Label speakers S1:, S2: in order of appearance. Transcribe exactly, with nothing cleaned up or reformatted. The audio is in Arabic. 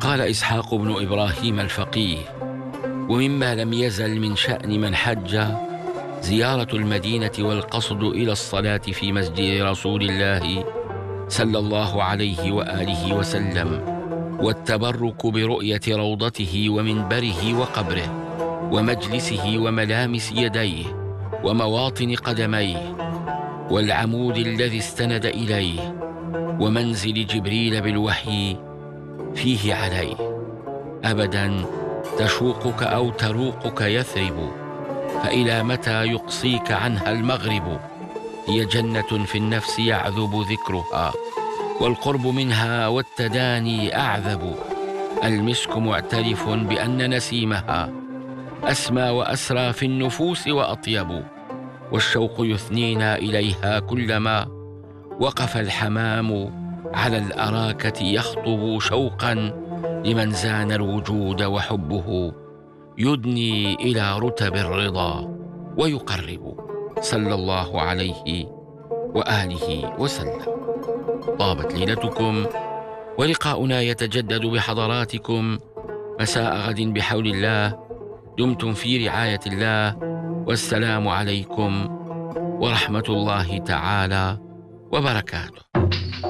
S1: قال إسحاق بن إبراهيم الفقيه: ومما لم يزل من شأن من حج زيارة المدينة والقصد إلى الصلاة في مسجد رسول الله صلى الله عليه وآله وسلم، والتبرك برؤية روضته ومنبره وقبره ومجلسه وملامس يديه ومواطن قدميه والعمود الذي استند إليه ومنزل جبريل بالوحي فيه عليه. أبدا تشوقك أو تروقك يثرب، فإلى متى يقصيك عنها المغرب؟ هي جنة في النفس يعذب ذكرها، والقرب منها والتداني أعذب. المسك معترف بأن نسيمها أسمى وأسرى في النفوس وأطيب، والشوق يثنينا إليها كلما وقف الحمام على الأراكة يخطب شوقا لمن زان الوجود، وحبه يدني إلى رتب الرضا ويقرب، صلى الله عليه وآله وسلم. طابت ليلتكم، ولقاؤنا يتجدد بحضراتكم مساء غد بحول الله. دمتم في رعاية الله، والسلام عليكم ورحمة الله تعالى وبركاته.